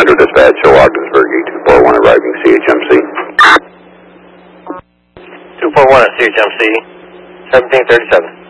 Central Dispatch, Ogdensburg, 8241, arriving CHMC. 241 at CHMC, 1737.